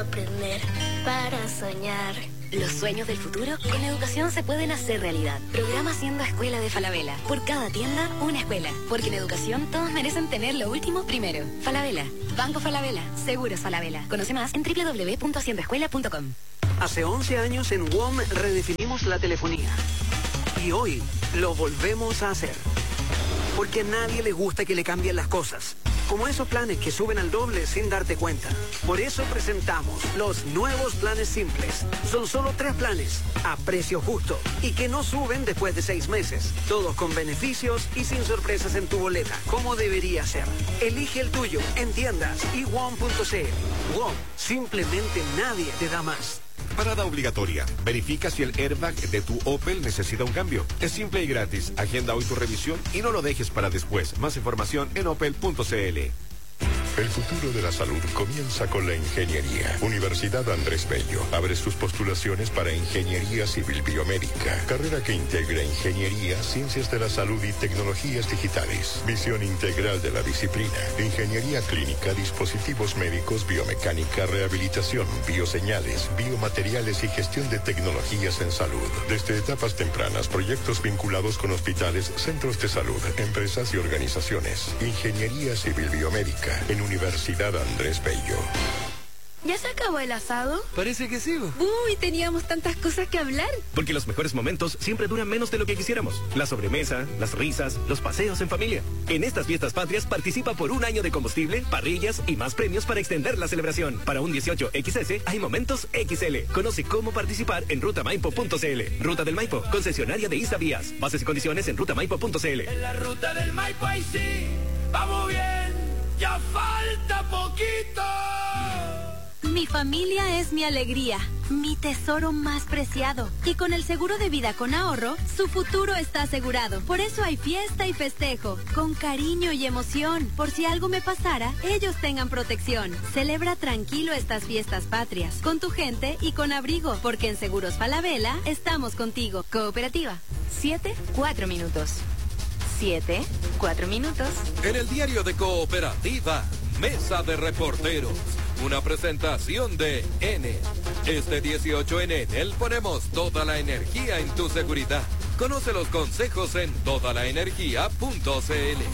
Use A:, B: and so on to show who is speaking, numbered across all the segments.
A: Aprender para soñar.
B: Los sueños del futuro en educación se pueden hacer realidad. Programa Siendo Escuela de Falabella. Por cada tienda, una escuela. Porque en educación todos merecen tener lo último primero. Falabella. Banco Falabella. Seguros Falabella. Conoce más en www.haciendoescuela.com.
C: Hace 11 años en WOM redefinimos la telefonía. Y hoy lo volvemos a hacer. Porque a nadie le gusta que le cambien las cosas. Como esos planes que suben al doble sin darte cuenta. Por eso presentamos los nuevos planes simples. Son solo 3 planes, a precio justo, y que no suben después de 6 meses. Todos con beneficios y sin sorpresas en tu boleta, como debería ser. Elige el tuyo en tiendas y WOM.cl. WOM, simplemente nadie te da más.
D: Parada obligatoria. Verifica si el airbag de tu Opel necesita un cambio. Es simple y gratis. Agenda hoy tu revisión y no lo dejes para después. Más información en opel.cl.
E: El futuro de la salud comienza con la ingeniería. Universidad Andrés Bello abre sus postulaciones para Ingeniería Civil Biomédica, carrera que integra ingeniería, ciencias de la salud y tecnologías digitales. Visión integral de la disciplina. Ingeniería clínica, dispositivos médicos, biomecánica, rehabilitación, bioseñales, biomateriales y gestión de tecnologías en salud. Desde etapas tempranas, proyectos vinculados con hospitales, centros de salud, empresas y organizaciones. Ingeniería Civil Biomédica en Universidad Andrés Bello.
A: ¿Ya se acabó el asado?
F: Parece que sí.
A: Uy, teníamos tantas cosas que hablar.
G: Porque los mejores momentos siempre duran menos de lo que quisiéramos. La sobremesa, las risas, los paseos en familia. En estas fiestas patrias participa por un año de combustible, parrillas y más premios para extender la celebración. Para un 18XS hay momentos XL. Conoce cómo participar en rutamaipo.cl. Ruta del Maipo, concesionaria de Isa Vías. Bases y condiciones en rutamaipo.cl.
H: En la ruta del Maipo ahí sí, vamos bien, ya falta poquito.
I: Mi familia es mi alegría, mi tesoro más preciado. Y con el seguro de vida con ahorro, su futuro está asegurado. Por eso hay fiesta y festejo, con cariño y emoción. Por si algo me pasara, ellos tengan protección. Celebra tranquilo estas fiestas patrias, con tu gente y con abrigo. Porque en Seguros Falabella estamos contigo. Cooperativa.
B: 7-4 minutos. 7-4 minutos.
F: En el diario de Cooperativa, Mesa de Reporteros. Una presentación de Enel. Este 18 en Enel ponemos toda la energía en tu seguridad. Conoce los consejos en todalaenergia.cl.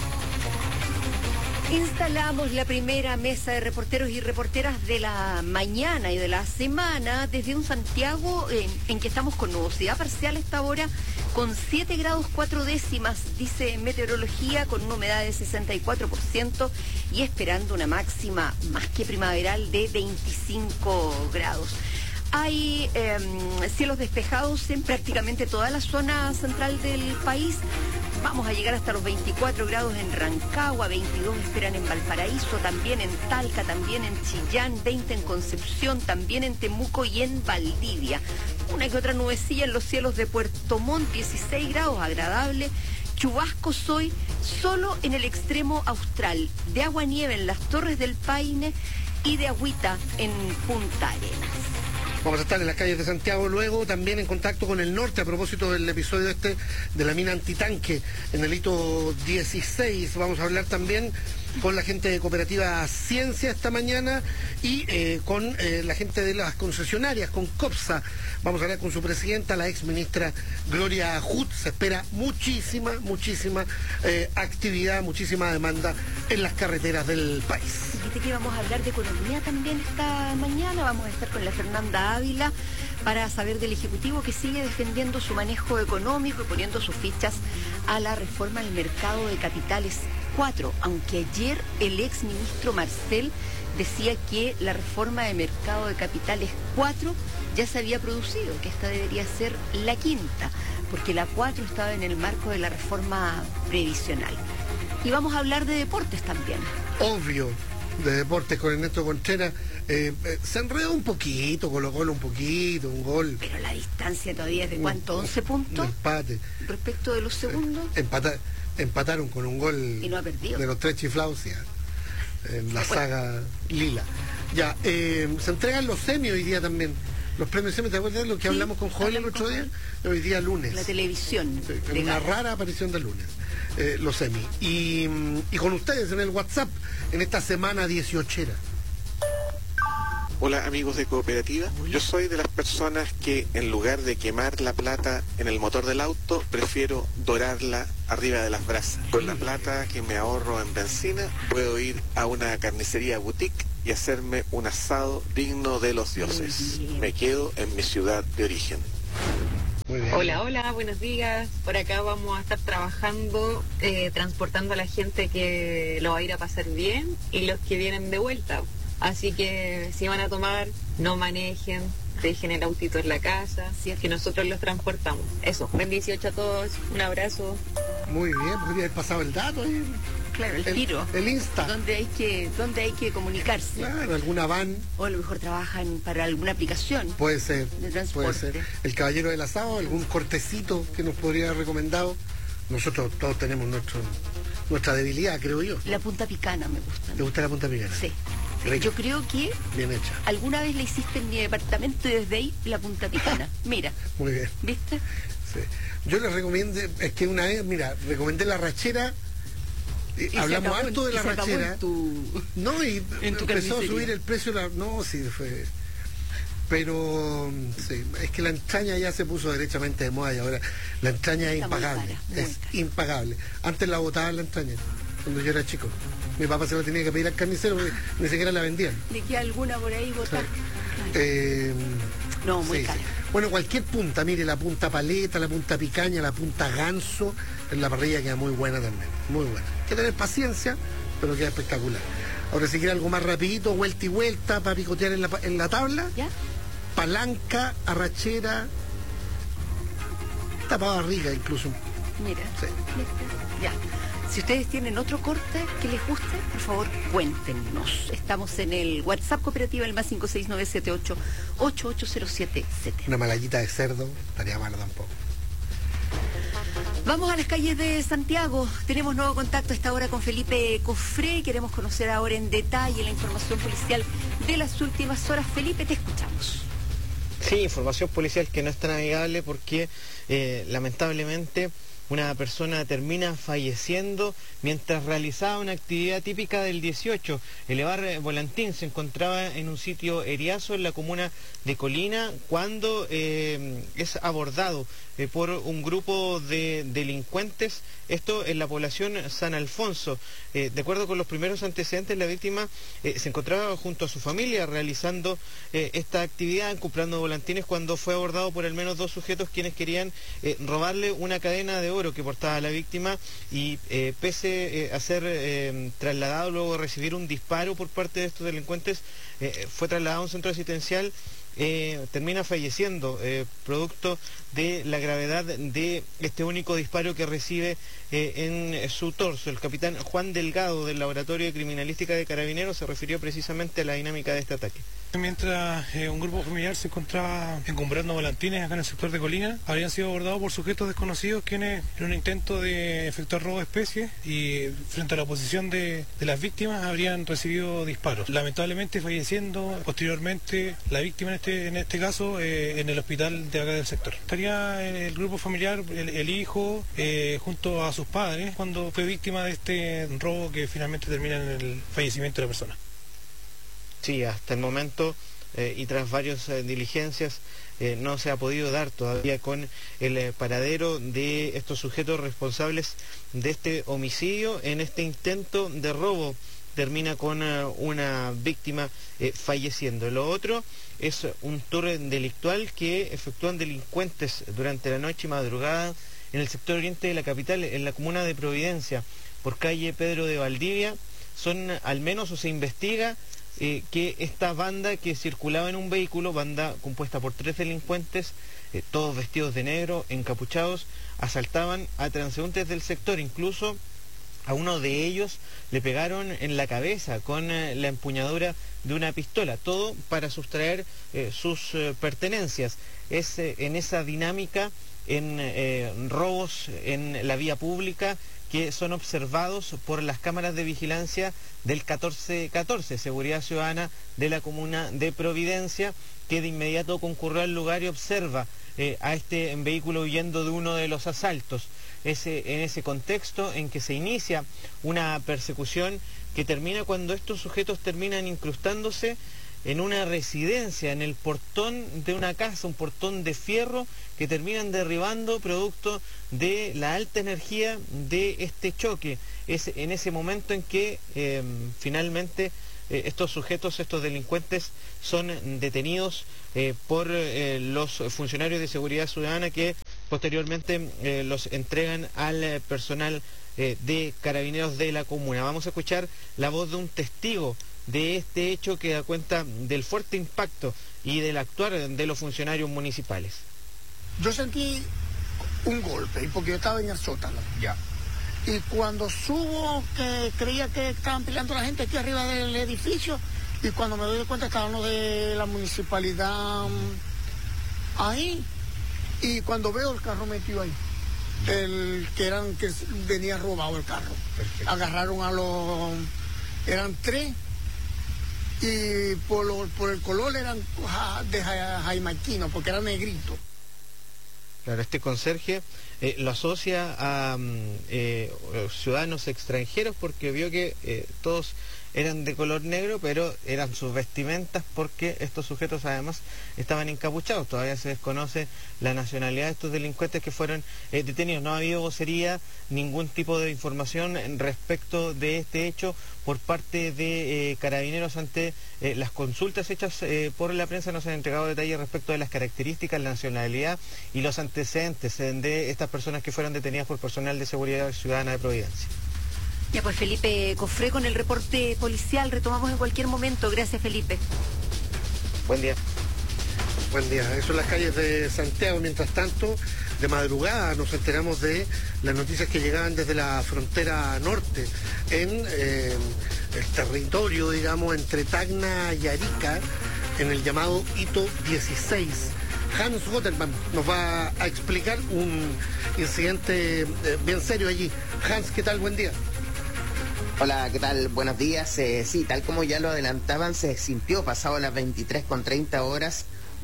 J: Instalamos la primera mesa de reporteros y reporteras de la mañana y de la semana desde un Santiago en que estamos con nubosidad parcial a esta hora, con 7 grados 4 décimas, dice meteorología, con una humedad de 64% y esperando una máxima más que primaveral de 25 grados. Hay cielos despejados en prácticamente toda la zona central del país. Vamos a llegar hasta los 24 grados en Rancagua, 22 esperan en Valparaíso, también en Talca, también en Chillán, 20 en Concepción, también en Temuco y en Valdivia. Una que otra nubecilla en los cielos de Puerto Montt, 16 grados, agradable. Chubascos hoy solo en el extremo austral, de agua-nieve en las Torres del Paine y de agüita en Punta Arenas.
K: Vamos a estar en las calles de Santiago luego, también en contacto con el norte a propósito del episodio de la mina antitanque en el hito 16. Vamos a hablar también con la gente de Cooperativa Ciencia esta mañana y con la gente de las concesionarias, con COPSA. Vamos a hablar con su presidenta, la ex ministra Gloria Huth. Se espera muchísima actividad, muchísima demanda en las carreteras del país.
J: Fíjate que vamos a hablar de economía también esta mañana. Vamos a estar con la Fernanda Ávila para saber del Ejecutivo que sigue defendiendo su manejo económico y poniendo sus fichas a la reforma del mercado de capitales 4, aunque ayer el ex ministro Marcel decía que la reforma de mercado de capitales 4 ya se había producido, que esta debería ser la quinta, porque la 4 estaba en el marco de la reforma previsional. Y vamos a hablar de deportes también.
K: Obvio, de deportes con Ernesto Contreras. Se enredó un poquito, Colo-Colo un poquito, un gol.
J: Pero la distancia todavía es de ¿cuánto? 11 puntos.
K: Un empate.
J: Respecto de los segundos.
K: Empataron con un gol
J: y no ha perdido.
K: De los 3 chiflados ya, en la saga Lila. Ya, se entregan los semis hoy día también. Los premios semis, ¿te acuerdas de lo que hablamos con Joel el otro día? Hoy día lunes.
J: La televisión.
K: Sí, una rara aparición del lunes. Los semis. Y con ustedes en el WhatsApp en esta semana 18era.
L: Hola amigos de Cooperativa, yo soy de las personas que en lugar de quemar la plata en el motor del auto, prefiero dorarla arriba de las brasas. Con la plata que me ahorro en benzina, puedo ir a una carnicería boutique y hacerme un asado digno de los dioses. Me quedo en mi ciudad de origen.
M: Hola, hola, buenos días. Por acá vamos a estar trabajando, transportando a la gente que lo va a ir a pasar bien y los que vienen de vuelta. Así que si van a tomar, no manejen, dejen el autito en la casa, que nosotros los transportamos. Eso, buen 18 a todos, un abrazo.
K: Muy bien, podría haber pasado el dato ahí.
J: Claro, el tiro.
K: El Insta.
J: Donde hay que comunicarse.
K: Claro, alguna van.
J: O a lo mejor trabajan para alguna aplicación.
K: Puede ser.
J: De transporte.
K: Puede ser. El caballero del asado, algún cortecito que nos podría haber recomendado. Nosotros todos tenemos nuestra debilidad, creo yo.
J: La punta picana me gusta.
K: ¿Te gusta la punta picana?
J: Sí. Yo creo que
K: bien hecha.
J: Alguna vez la hiciste en mi departamento y desde ahí la punta picana. Mira.
K: Muy bien.
J: ¿Viste?
K: Sí. Yo les recomiendo, es que una vez, mira, recomendé la rachera. Hablamos harto de la rachera. No, y empezó a subir el precio. No, sí, fue. Pero sí, es que la entraña ya se puso derechamente de moda y ahora la entraña es impagable. Es impagable. Antes la botaban la entraña, cuando yo era chico. Mi papá se lo tenía que pedir al carnicero porque ni siquiera la vendían.
J: ¿De qué alguna por ahí botar?
K: No, muy cara. Bueno, cualquier punta, mire, la punta paleta, la punta picaña, la punta ganso, en la parrilla queda muy buena también, muy buena. Hay que tener paciencia, pero queda espectacular. Ahora, si quiere algo más rapidito, vuelta y vuelta, para picotear en la tabla,
J: ¿ya?
K: Palanca, arrachera, tapa barriga incluso.
J: Mira, sí. Ya. Si ustedes tienen otro corte que les guste, por favor, cuéntenos. Estamos en el WhatsApp Cooperativa, el más 56978-880770.
K: Una malayita de cerdo, estaría malo tampoco.
J: Vamos a las calles de Santiago. Tenemos nuevo contacto a esta hora con Felipe Cofré. Queremos conocer ahora en detalle la información policial de las últimas horas. Felipe, te escuchamos.
N: Sí, información policial que no es tan amigable porque lamentablemente una persona termina falleciendo mientras realizaba una actividad típica del 18. El Bar Volantín se encontraba en un sitio eriazo en la comuna de Colina cuando es abordado por un grupo de delincuentes, esto en la población San Alfonso. De acuerdo con los primeros antecedentes, la víctima se encontraba junto a su familia realizando esta actividad, comprando volantines, cuando fue abordado por al menos dos sujetos quienes querían robarle una cadena de oro que portaba la víctima y pese a ser trasladado luego de recibir un disparo por parte de estos delincuentes, fue trasladado a un centro asistencial. Termina falleciendo producto de la gravedad de este único disparo que recibe en su torso. El capitán Juan Delgado del Laboratorio de Criminalística de Carabineros se refirió precisamente a la dinámica de este ataque.
O: Mientras un grupo familiar se encontraba encumbrando volantines acá en el sector de Colina, habrían sido abordados por sujetos desconocidos quienes en un intento de efectuar robo de especies y frente a la oposición de las víctimas habrían recibido disparos. Lamentablemente falleciendo posteriormente la víctima en este caso en el hospital de acá del sector. Estaría el grupo familiar, el hijo, junto a sus padres cuando fue víctima de este robo que finalmente termina en el fallecimiento de la persona.
N: Sí, hasta el momento y tras varias diligencias no se ha podido dar todavía con el paradero de estos sujetos responsables de este homicidio. En este intento de robo termina con una víctima falleciendo. Lo otro es un tour delictual que efectúan delincuentes durante la noche y madrugada en el sector oriente de la capital, en la comuna de Providencia, por calle Pedro de Valdivia. Son al menos, o se investiga, que esta banda que circulaba en un vehículo, banda compuesta por 3 delincuentes, todos vestidos de negro, encapuchados, asaltaban a transeúntes del sector. Incluso a uno de ellos le pegaron en la cabeza con la empuñadura de una pistola, todo para sustraer sus pertenencias. Es en esa dinámica, en robos en la vía pública, que son observados por las cámaras de vigilancia del 1414, Seguridad Ciudadana de la comuna de Providencia, que de inmediato concurrió al lugar y observa a este vehículo huyendo de uno de los asaltos. Es en ese contexto en que se inicia una persecución que termina cuando estos sujetos terminan incrustándose en una residencia, en el portón de una casa, un portón de fierro que terminan derribando producto de la alta energía de este choque. Es en ese momento en que finalmente estos sujetos, estos delincuentes, son detenidos por los funcionarios de seguridad ciudadana, que posteriormente los entregan al personal de carabineros de la comuna. Vamos a escuchar la voz de un testigo de este hecho que da cuenta del fuerte impacto y del actuar de los funcionarios municipales.
P: Yo sentí un golpe porque yo estaba en el sótano.
N: Ya.
P: Y cuando subo, que creía que estaban peleando la gente aquí arriba del edificio, y cuando me doy cuenta estaban los de la municipalidad ahí, y cuando veo el carro metido ahí, que venía robado el carro. Perfecto. Agarraron eran 3, y por el color eran de jaimaquino, porque era negrito.
N: Claro, este conserje lo asocia a ciudadanos extranjeros porque vio que todos eran de color negro, pero eran sus vestimentas, porque estos sujetos además estaban encapuchados. Todavía se desconoce la nacionalidad de estos delincuentes que fueron detenidos. No ha habido vocería, ningún tipo de información respecto de este hecho por parte de carabineros. Ante las consultas hechas por la prensa no se han entregado detalles respecto de las características, la nacionalidad y los antecedentes de estas personas que fueron detenidas por personal de seguridad ciudadana de Providencia.
J: Ya pues, Felipe Cofré con el reporte policial. Retomamos en cualquier momento. Gracias, Felipe.
N: Buen día.
K: Buen día. Eso en las calles de Santiago. Mientras tanto, de madrugada nos enteramos de las noticias que llegaban desde la frontera norte, en el territorio, digamos, entre Tacna y Arica, en el llamado Hito 16. Hans Gotterman nos va a explicar un incidente bien serio allí. Hans, ¿qué tal? Buen día.
Q: Hola, ¿qué tal? Buenos días. Sí, tal como ya lo adelantaban, se sintió pasado las 23:30 horas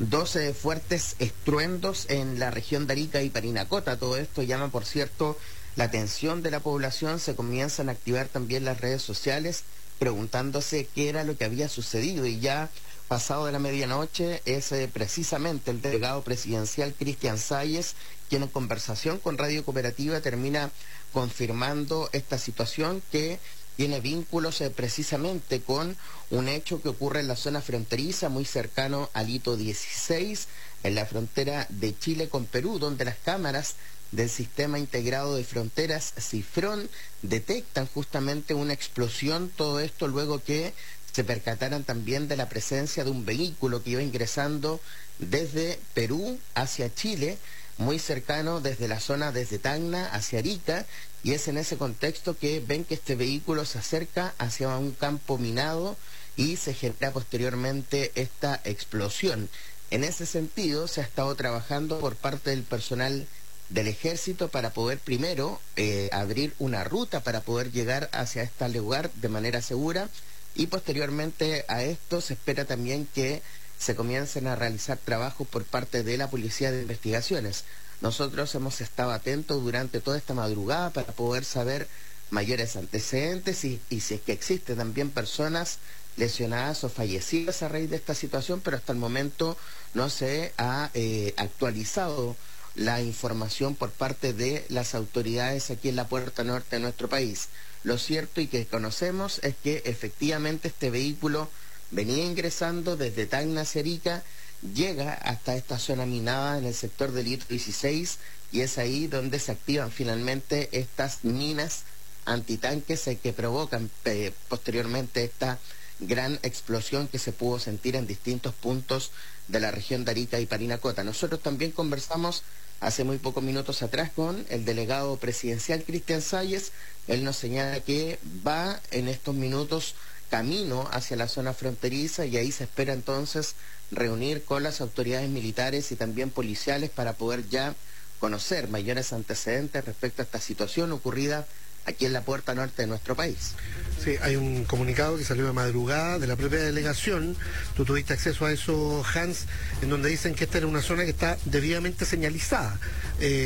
Q: 12 fuertes estruendos en la región de Arica y Parinacota. Todo esto llama, por cierto, la atención de la población. Se comienzan a activar también las redes sociales preguntándose qué era lo que había sucedido, y ya pasado de la medianoche es precisamente el delegado presidencial Cristian Salles quien en conversación con Radio Cooperativa termina confirmando esta situación, que tiene vínculos precisamente con un hecho que ocurre en la zona fronteriza muy cercano al Hito 16, en la frontera de Chile con Perú, donde las cámaras del Sistema Integrado de Fronteras, CIFRON, detectan justamente una explosión. Todo esto luego que se percataran también de la presencia de un vehículo que iba ingresando desde Perú hacia Chile, muy cercano desde la zona desde Tacna hacia Arica, y es en ese contexto que ven que este vehículo se acerca hacia un campo minado y se genera posteriormente esta explosión. En ese sentido se ha estado trabajando por parte del personal del ejército para poder primero abrir una ruta para poder llegar hacia este lugar de manera segura, y posteriormente a esto se espera también que se comiencen a realizar trabajos por parte de la Policía de Investigaciones. Nosotros hemos estado atentos durante toda esta madrugada para poder saber mayores antecedentes y si es que existen también personas lesionadas o fallecidas a raíz de esta situación, pero hasta el momento no se ha actualizado la información por parte de las autoridades aquí en la puerta norte de nuestro país. Lo cierto y que conocemos es que efectivamente este vehículo venía ingresando desde Tacna hacia Arica, llega hasta esta zona minada en el sector del Hito 16, y es ahí donde se activan finalmente estas minas antitanques que provocan posteriormente esta gran explosión que se pudo sentir en distintos puntos de la región de Arica y Parinacota. Nosotros también conversamos hace muy pocos minutos atrás con el delegado presidencial Cristian Salles. Él nos señala que va en estos minutos camino hacia la zona fronteriza, y ahí se espera entonces reunir con las autoridades militares y también policiales para poder ya conocer mayores antecedentes respecto a esta situación ocurrida aquí en la puerta norte de nuestro país.
K: Sí, hay un comunicado que salió de madrugada de la propia delegación, tú tuviste acceso a eso, Hans, en donde dicen que esta era una zona que está debidamente señalizada,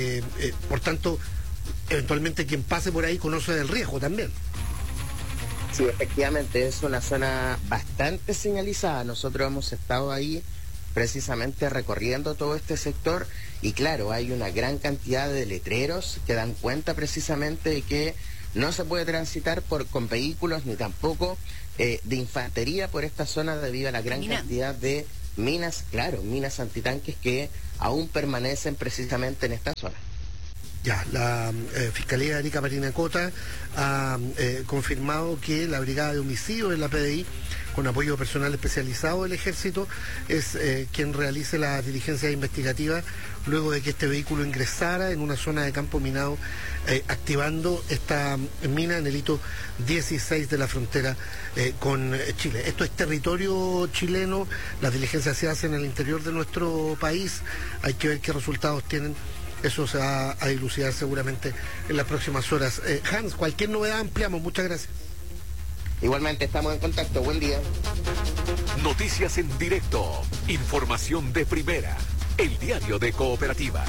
K: por tanto, eventualmente quien pase por ahí conoce del riesgo también.
Q: Sí, efectivamente, es una zona bastante señalizada. Nosotros hemos estado ahí precisamente recorriendo todo este sector y claro, hay una gran cantidad de letreros que dan cuenta precisamente de que no se puede transitar con vehículos ni tampoco de infantería por esta zona debido a la gran cantidad de minas, claro, minas antitanques que aún permanecen precisamente en esta zona.
K: Ya, la Fiscalía de Arica Parinacota ha confirmado que la Brigada de Homicidios de la PDI, con apoyo personal especializado del Ejército, es quien realice las diligencias investigativas luego de que este vehículo ingresara en una zona de campo minado, activando esta mina en el hito 16 de la frontera con Chile. Esto es territorio chileno, las diligencias se hacen en el interior de nuestro país, hay que ver qué resultados tienen. Eso se va a dilucidar seguramente en las próximas horas. Hans, cualquier novedad ampliamos. Muchas gracias.
Q: Igualmente, estamos en contacto. Buen día.
R: Noticias en directo. Información de primera. El diario de Cooperativa.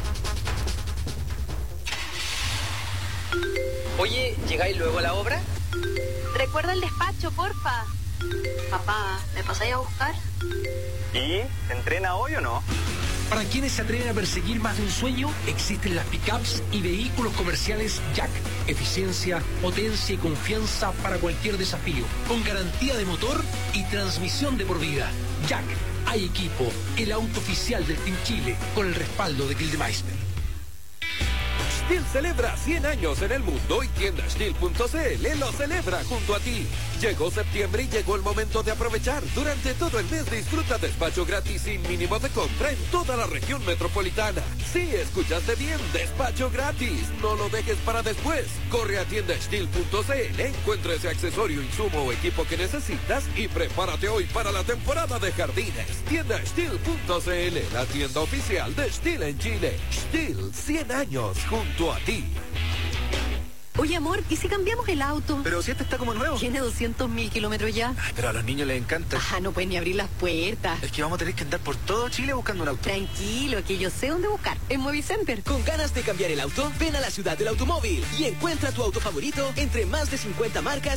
S: Oye, ¿llegáis luego a la obra?
I: Recuerda el despacho, porfa.
A: Papá, ¿me pasáis a buscar?
S: ¿Y? ¿Se entrena hoy o no?
H: Para quienes se atreven a perseguir más de un sueño, existen las pickups y vehículos comerciales Jack. Eficiencia, potencia y confianza para cualquier desafío. Con garantía de motor y transmisión de por vida. Jack, hay equipo, el auto oficial del Team Chile, con el respaldo de Gildemeister.
F: STIHL celebra 100 años en el mundo y tienda STIHL.cl lo celebra junto a ti. Llegó septiembre y llegó el momento de aprovechar. Durante todo el mes disfruta despacho gratis sin mínimo de compra en toda la región metropolitana. Sí, escuchaste bien, despacho gratis. No lo dejes para después. Corre a tienda STIHL.cl, encuentra ese accesorio, insumo o equipo que necesitas y prepárate hoy para la temporada de jardines. Tienda STIHL.cl, la tienda oficial de STIHL en Chile. STIHL, 100 años junto a ti.
B: Oye, amor, ¿y si cambiamos el auto?
T: Pero si este está como nuevo.
B: Tiene 200.000 kilómetros ya.
T: Ay, pero a los niños les encanta.
B: Ajá, no pueden ni abrir las puertas.
T: Es que vamos a tener que andar por todo Chile buscando un auto.
B: Tranquilo, que yo sé dónde buscar. En Movicenter.
U: Con ganas de cambiar el auto, ven a la ciudad del automóvil y encuentra tu auto favorito entre más de 50 marcas